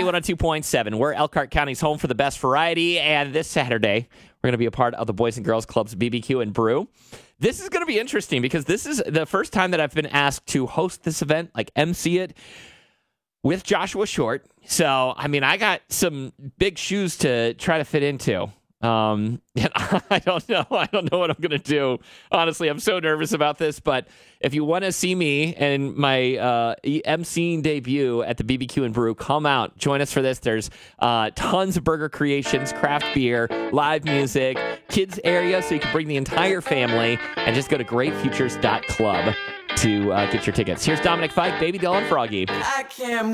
102.7. We're Elkhart County's home for the best variety, and this Saturday, we're going to be a part of the Boys and Girls Club's BBQ and Brew. This is going to be interesting because this is the first time that I've been asked to host this event, like MC it, with Joshua Short. So, I mean, I got some big shoes to try to fit into. And I don't know what I'm going to do. Honestly, I'm so nervous about this. But if you want to see me and my emceeing debut at the BBQ and Brew, come out. Join us for this. There's tons of burger creations, craft beer, live music, kids area, so you can bring the entire family. And just go to greatfutures.club to get your tickets. Here's Dominic Fike, Baby Doll, and Froggy. I can't